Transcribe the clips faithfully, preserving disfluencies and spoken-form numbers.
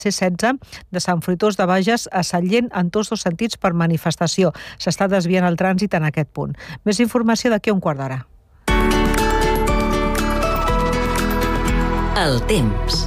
C setze de Sant Fruitós de Bages a Sallent en tots dos sentits per manifestació. S'està desviant el trànsit en aquest punt. Més informació d'aquí a un quart d'hora. El temps.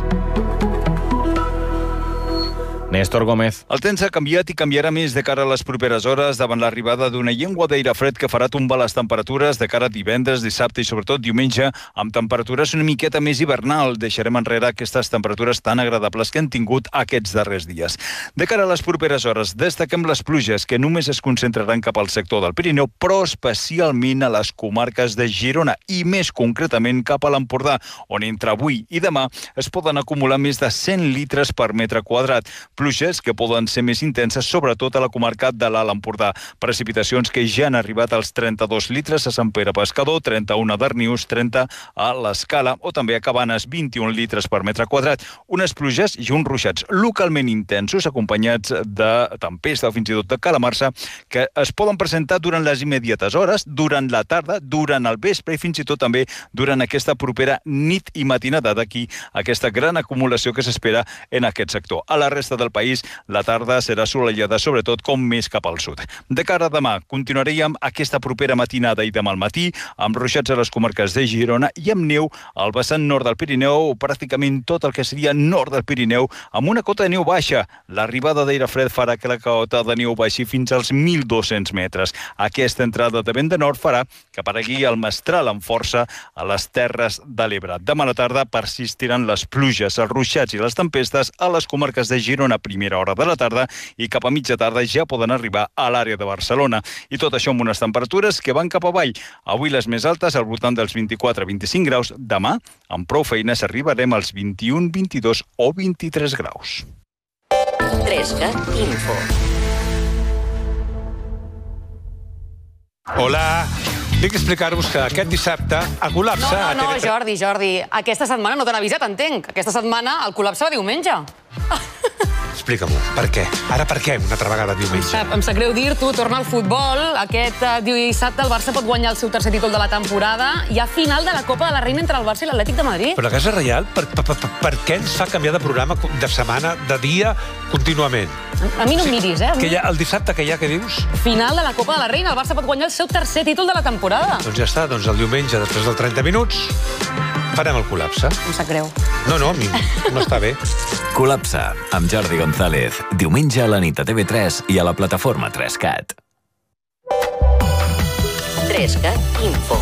Néstor Gómez. El temps ha canviat i canviarà més de cara a les properes hores davant l'arribada d'una llengua d'aire fred que farà tombar les temperatures de cara a divendres, dissabte i sobretot diumenge, amb temperatures una miqueta més hivernal. Deixarem enrere aquestes temperatures tan agradables que han tingut aquests darrers dies. De cara a les properes hores, destaquem les pluges que només es concentraran cap al sector del Pirineu, però especialment a les comarques de Girona i més concretament cap a l'Empordà, on entre avui i demà es poden acumular més de cent litres per metre quadrat. Pluges que poden ser més intenses, sobretot a la comarca de l'Alt Empordà. Precipitacions que ja han arribat als trenta-dos litres a Sant Pere Pescador, trenta-un a Darnius, trenta a l'Escala o també a Cabanes, vint-i-un litres per metre quadrat. Unes pluges i uns ruixats localment intensos, acompanyats de tempesta o fins i tot de calamarsa, que es poden presentar durant les immediates hores, durant la tarda, durant el vespre i fins i tot també durant aquesta propera nit i matinada. D'aquí aquesta gran acumulació que s'espera en aquest sector. A la resta del país, la tarda serà assolellada, sobretot com més cap al sud. De cara a demà, continuaríem aquesta propera matinada i demà al matí, amb ruixats a les comarques de Girona i amb neu al vessant nord del Pirineu, pràcticament tot el que seria nord del Pirineu, amb una cota de neu baixa. L'arribada d'aire fred farà que la cota de neu baixi fins als mil dos-cents metres. Aquesta entrada de vent de nord farà que aparegui el mestral amb força a les Terres de l'Ebre. Demà a la tarda persistiran les pluges, els ruixats i les tempestes a les comarques de Girona a primera hora de la tarda i cap a mitja tarda ja poden arribar a l'àrea de Barcelona. I tot això amb unes temperatures que van cap avall. Avui les més altes al voltant dels vint-i-quatre a vint-i-cinc graus. Demà, amb prou feines, arribarem als vint-i-un, vint-i-dos o vint-i-tres graus. trescat Info. Hola. Tinc que explicar-vos que aquest dissabte el col·lapse... No, no, no, Jordi, Jordi. Aquesta setmana no t'han avisat, entenc. Aquesta setmana el col·lapse va diumenge. Explica-m'ho, per què? Ara per què una altra vegada diumenge? Em sap greu dir-t'ho, torna al futbol. Aquest dissabte el Barça pot guanyar el seu tercer títol de la temporada. Hi ha final de la Copa de la Reina entre el Barça i l'Atlètic de Madrid. Però la Casa Reial, per, per, per, per què ens fa canviar de programa de setmana, de dia, contínuament? A mi no em miris, eh? Que hi ha, el dissabte que hi ha, què dius? Final de la Copa de la Reina. El Barça pot guanyar el seu tercer títol de la temporada. Doncs ja està, doncs el diumenge, després dels trenta minuts, farem el col·lapse. Em sap greu. No, no, a mi no està bé. Col·lapse, amb Jordi González. Diumenge a la nit a T V tres i a la plataforma trescat. trescat Info.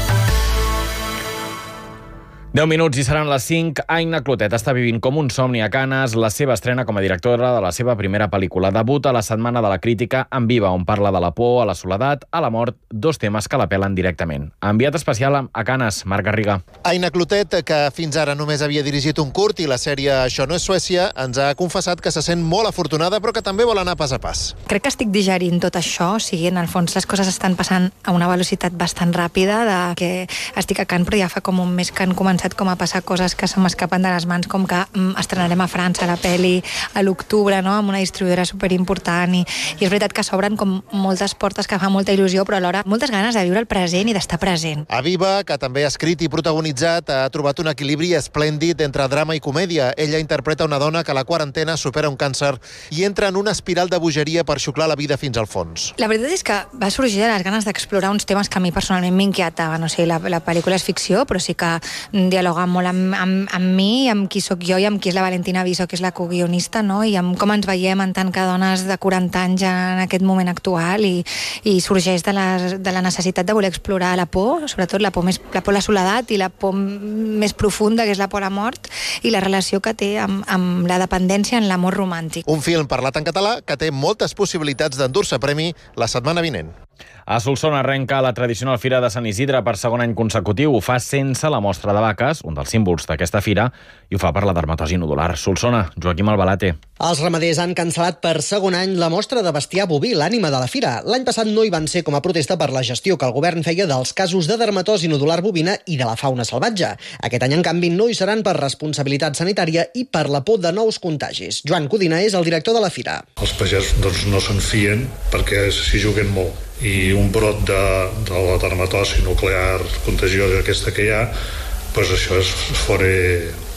deu minuts i seran les cinc. Aina Clotet està vivint com un somni a Canes la seva estrena com a directora de la seva primera pel·lícula. Debuta a la Setmana de la Crítica en Viva, on parla de la por, a la soledat, a la mort, dos temes que l'apel·len directament. Enviat especial a Canes, Marc Garriga. Aina Clotet, que fins ara només havia dirigit un curt i la sèrie Això no és Suècia, ens ha confessat que se sent molt afortunada, però que també vol anar pas a pas. Crec que estic digerint tot això, o sigui, en el fons les coses estan passant a una velocitat bastant ràpida, de que estic a Canes, però ja fa com un mes que han començat com a passar coses que se m'escapen de les mans, com que mm, estrenarem a França la pel·li a l'octubre, no?, amb una distribuïdora superimportant, i, i és veritat que s'obren com moltes portes que fa molta il·lusió, però alhora moltes ganes de viure el present i d'estar present. A Viva, que també ha escrit i protagonitzat, ha trobat un equilibri esplèndid entre drama i comèdia. Ella interpreta una dona que a la quarantena supera un càncer i entra en una espiral de bogeria per xuclar la vida fins al fons. La veritat és que va sorgir de les ganes d'explorar uns temes que a mi personalment m'inquietaven. O sigui, la, la pel·lícula és ficció, però sí que dialoga molt amb, amb, amb mi, amb qui sóc jo i amb qui és la Valentina Viso, que és la coguionista, no? I amb com ens veiem en tant que dones de quaranta anys en aquest moment actual, i, i sorgeix de la, de la necessitat de voler explorar la por, sobretot la por, més, la por a la soledat i la por més profunda, que és la por a la mort, i la relació que té amb, amb la dependència en l'amor romàntic. Un film parlat en català que té moltes possibilitats d'endur-se premi la setmana vinent. A Solsona arrenca la tradicional Fira de Sant Isidre per segon any consecutiu. Ho fa sense la mostra de vaques, un dels símbols d'aquesta fira, i ho fa per la dermatosi nodular. Solsona, Joaquim Albalate. Els ramaders han cancel·lat per segon any la mostra de bestiar boví, l'ànima de la fira. L'any passat no hi van ser com a protesta per la gestió que el govern feia dels casos de dermatosi nodular bovina i de la fauna salvatge. Aquest any, en canvi, no hi seran per responsabilitat sanitària i per la por de nous contagis. Joan Codina és el director de la fira. Els pagesos doncs, no se'n fien perquè s'hi juguen molt, i un brot de, de la dermatosi nuclear contagiosa aquesta que hi ha, doncs això és fora,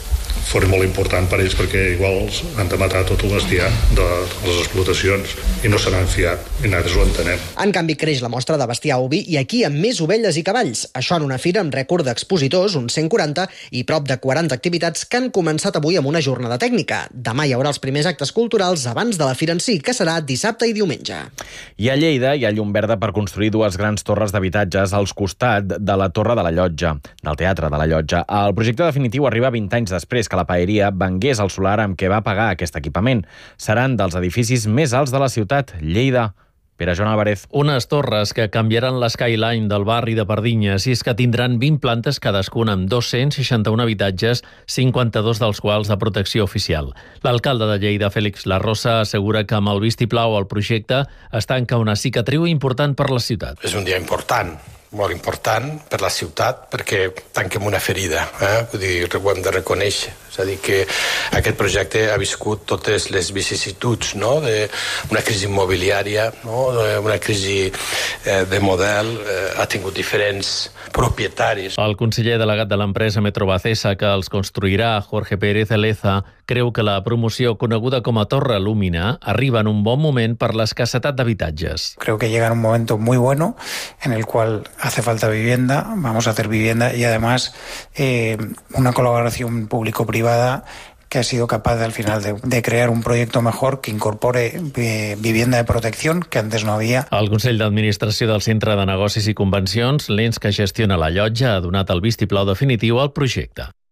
fos molt important per ells, perquè igual han de matar tot el bestiar de les explotacions i no se n'han fiat, i nosaltres ho entenem. En canvi, creix la mostra de bestiar oví i aquí amb més ovelles i cavalls. Això en una fira amb rècord d'expositors, uns cent quaranta, i prop de quaranta activitats que han començat avui amb una jornada tècnica. Demà hi haurà els primers actes culturals abans de la fira en si, que serà dissabte i diumenge. I a Lleida hi ha llum verda per construir dues grans torres d'habitatges als costat de la Torre de la Llotja, del Teatre de la Llotja. El projecte definitiu arriba vint anys després que la paeria vengués el solar amb què va pagar aquest equipament. Seran dels edificis més alts de la ciutat, Lleida. Pere Joan Álvarez. Unes torres que canviaran l'skyline del barri de Pardinyes i és que tindran vint plantes cadascuna amb dos-cents seixanta-un habitatges, cinquanta-dos dels quals de protecció oficial. L'alcalde de Lleida, Félix Larrosa, assegura que amb el vistiplau el projecte es tanca una cicatriu important per la ciutat. És un dia important, molt important per la ciutat, perquè tanquem una ferida, eh? Vull dir, ho hem de reconèixer. És a dir, que aquest projecte ha viscut totes les vicissituds, no? D'una crisi immobiliària, no? Una crisi eh, de model, eh, ha tingut diferents propietaris. El conseller delegat de l'empresa Metrobacesa, que els construirà, Jorge Pérez Eleza, creu que la promoció coneguda com a Torre Lúmina arriba en un bon moment per l'escassetat d'habitatges. Creo que llega en un momento muy bueno en el cual hace falta vivienda, vamos a hacer vivienda y además eh, una colaboración público-privada que ha sido capaz al final de, de crear un proyecto mejor que incorpore eh, vivienda de protección que antes no había. El Consell d'Administració del Centre de Negocis i Convencions, l'ens que gestiona la llotja, ha donat el vistiplau definitiu al projecte.